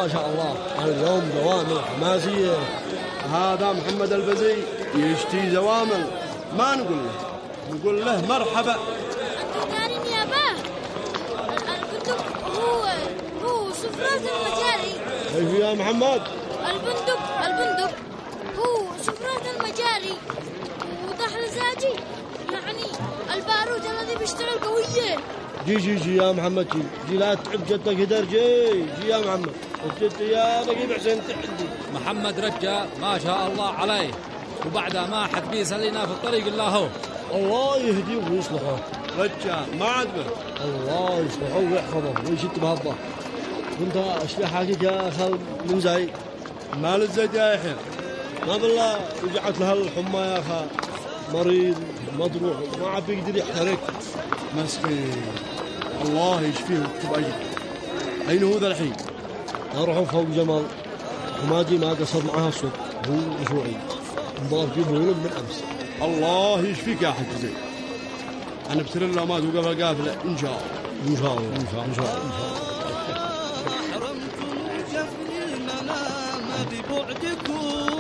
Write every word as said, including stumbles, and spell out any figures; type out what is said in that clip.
ما شاء الله اليوم دوامل حماسية. هذا محمد البزي يشتي زوامل، ما نقول له، نقول له مرحبا. أنتوا دارين يا باه البندق هو هو سفرات المجاري. كيف يا محمد؟ البندق البندق هو سفرات المجاري وطحن زاجي، يعني البارود الذي بيشتغل قوية. جي جي جي يا محمد، جي جي لا تعب جدك هدر. جي جي يا محمد، جد يا رقيب حسين تحدي. محمد رجع ما شاء الله عليه، وبعد ما حد بيسلينا في الطريق إلا هو. الله يهديه ويصلحه. رجع ما عجبه. الله يصلحه ويحفظه ويشد بهالظهر. كنت اشبه حاجك يا خال من زي مال الزيت يا يحيى. ما بالله رجعت له الحمى يا خال، مريض مضروح ما عاد بيقدر يحترق. مسكين الله يشفيه ويكتب أجر. أين هو ذا الحين؟ أروحوا فوق جمال وماجي ما قصر معها الصوت، هو مشروعي نضاف جيبه ولد من أمس. الله يشفيك يا حج زين. أنا بسر الله ما توقف القافلة إن شاء الله. إن شاء الله إن شاء الله إن شاء الله. حرمتم جفن المنام ببعدكم